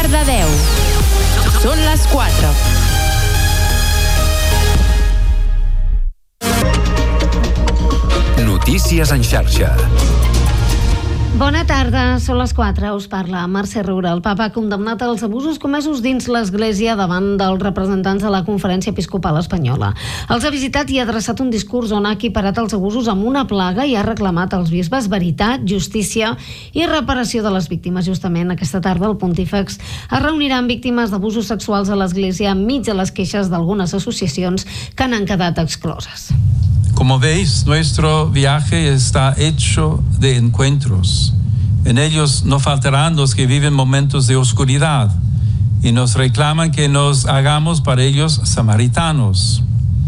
Cardedeu. Són les 4. Notícies en xarxa. Bona tarda, són les 4, us parla Mercè Roura. El papa ha condemnat els abusos comesos dins l'Església davant dels representants de la Conferència Episcopal Espanyola. Els ha visitat i ha adreçat un discurs on ha equiparat els abusos amb una plaga i ha reclamat als bisbes veritat, justícia i reparació de les víctimes. Justament aquesta tarda el pontífex es reunirà amb víctimes d'abusos sexuals a l'Església enmig de les queixes d'algunes associacions que n'han quedat excloses. Como veis, nuestro viaje está hecho de encuentros. En ellos no faltarán los que viven momentos de oscuridad y nos reclaman que nos hagamos para ellos samaritanos.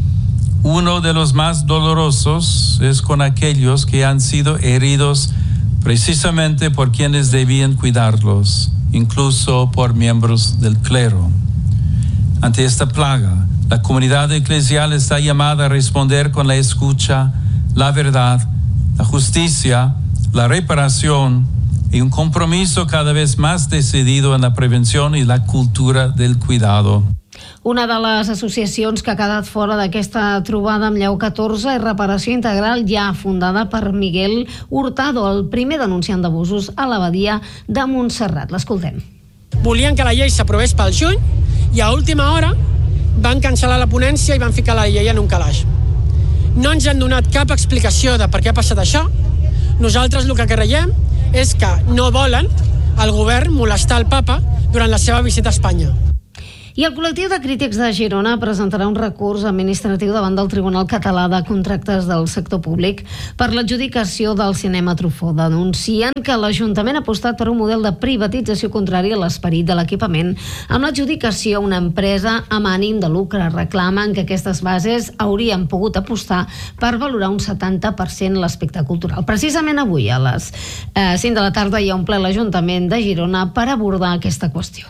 Uno de los más dolorosos es con aquellos que han sido heridos precisamente por quienes debían cuidarlos, incluso por miembros del clero. Ante esta plaga, la comunidad eclesial está llamada a responder con la escucha, la verdad, la justicia, la reparación y un compromiso cada vez más decidido en la prevención y la cultura del cuidado. Una de les associacions que ha quedat fora d'aquesta trobada amb Lleó XIV és Reparació Integral, ja fundada per Miguel Hurtado, el primer denunciant d'abusos a l'abadia de Montserrat. L'escoltem. Volien que la llei s'aprovés pel juny i a última hora van cancel·lar la ponència i van ficar la llei en un calaix. No ens han donat cap explicació de per què ha passat això. Nosaltres el que creiem és que no volen el govern molestar el papa durant la seva visita a Espanya. I el col·lectiu de crítics de Girona presentarà un recurs administratiu davant del Tribunal Català de Contractes del Sector Públic per l'adjudicació del cinema Truffaut. Denuncien que l'Ajuntament ha apostat per un model de privatització contrari a l'esperit de l'equipament amb l'adjudicació a una empresa amb ànim de lucre. Reclamen que aquestes bases haurien pogut apostar per valorar un 70% l'aspecte cultural. Precisament avui a les 5 de la tarda hi ha un ple a l'Ajuntament de Girona per abordar aquesta qüestió.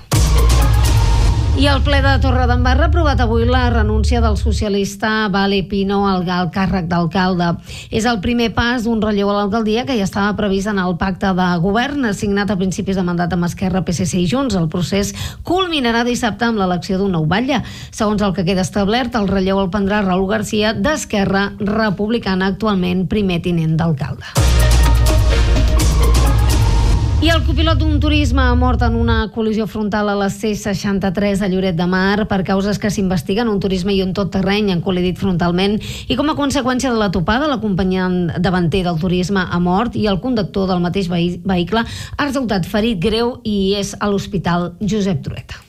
I el ple de Torredembarra ha aprovat avui la renúncia del socialista Vale Pino al càrrec d'alcalde. És el primer pas d'un relleu a l'alcaldia que ja estava previst en el pacte de govern assignat a principis de mandat amb Esquerra, PSC i Junts. El procés culminarà dissabte amb l'elecció d'un nou batlle. Segons el que queda establert, el relleu el prendrà Raül García d'Esquerra Republicana, actualment primer tinent d'alcalde. I el copilot d'un turisme ha mort en una col·lisió frontal a la C63 a Lloret de Mar per causes que s'investiguen. Un turisme i un tot terreny han col·lidit frontalment i com a conseqüència de la topada l'acompanyant davanter del turisme ha mort i el conductor del mateix vehicle ha resultat ferit greu i és a l'Hospital Josep Trueta.